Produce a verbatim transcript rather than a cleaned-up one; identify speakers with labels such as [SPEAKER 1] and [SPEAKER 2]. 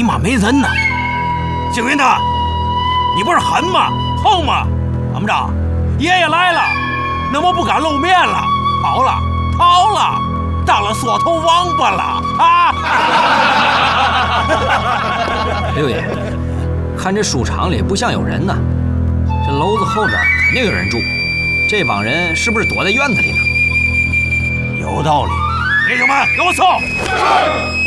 [SPEAKER 1] 妈没人呢！
[SPEAKER 2] 景云呐，你不是狠吗？横吗？怎么着？爷爷来了，那么不敢露面了，跑了，逃了，当了缩头王八了啊！
[SPEAKER 3] 六爷，看这书场里不像有人呢，这楼子后边肯定有人住，这帮人是不是躲在院子里呢？
[SPEAKER 2] 有道理，弟兄们，给我搜！